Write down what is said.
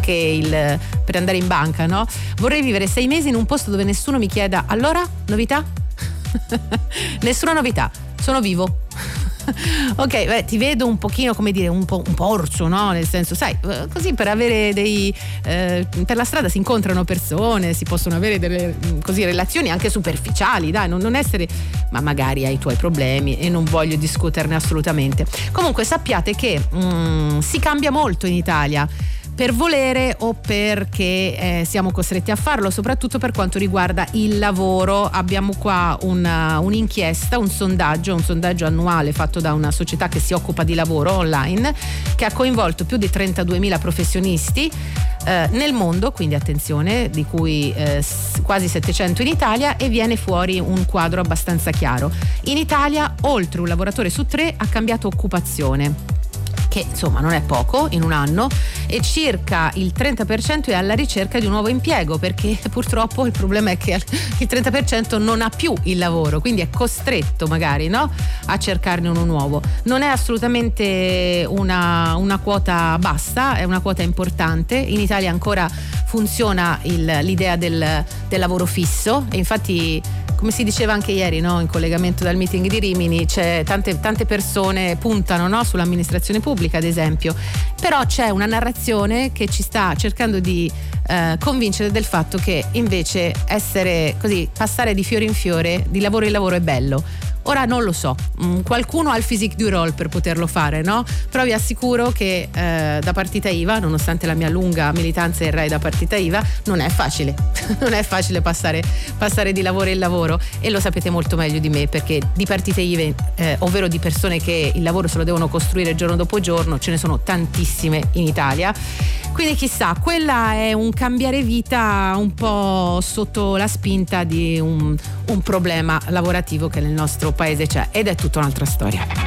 anche per andare in banca, no? Vorrei vivere 6 mesi in un posto dove nessuno mi chieda: allora, novità? Nessuna novità, sono vivo. Ok, ti vedo un pochino, come dire, un po' orso, no? Nel senso, sai, così per avere per la strada si incontrano persone, si possono avere delle così relazioni anche superficiali, dai, non essere, ma magari hai i tuoi problemi e non voglio discuterne assolutamente. Comunque sappiate che si cambia molto in Italia, per volere o perché siamo costretti a farlo, soprattutto per quanto riguarda il lavoro. Abbiamo qua un'inchiesta, un sondaggio annuale fatto da una società che si occupa di lavoro online, che ha coinvolto più di 32.000 professionisti nel mondo, quindi attenzione, di cui quasi 700 in Italia, e viene fuori un quadro abbastanza chiaro. In Italia oltre un lavoratore su 3 ha cambiato occupazione, che insomma non è poco in un anno, e circa il 30% è alla ricerca di un nuovo impiego, perché purtroppo il problema è che il 30% non ha più il lavoro, quindi è costretto magari, no, a cercarne uno nuovo. Non è assolutamente una quota bassa, è una quota importante. In Italia ancora funziona l'idea del lavoro fisso, e infatti, come si diceva anche ieri, no, in collegamento dal meeting di Rimini, c'è tante persone puntano, no, sull'amministrazione pubblica ad esempio, però c'è una narrazione che ci sta cercando di convincere del fatto che invece passare di fiore in fiore, di lavoro in lavoro è bello. Ora non lo so, qualcuno ha il physique du rôle per poterlo fare, no? Però vi assicuro che da partita IVA, nonostante la mia lunga militanza in RAI da partita IVA, non è facile. Non è facile passare di lavoro in lavoro, e lo sapete molto meglio di me, perché di partite IVA, ovvero di persone che il lavoro se lo devono costruire giorno dopo giorno, ce ne sono tantissime in Italia. Quindi chissà, quella è un cambiare vita un po' sotto la spinta di un problema lavorativo che nel nostro paese c'è, ed è tutta un'altra storia.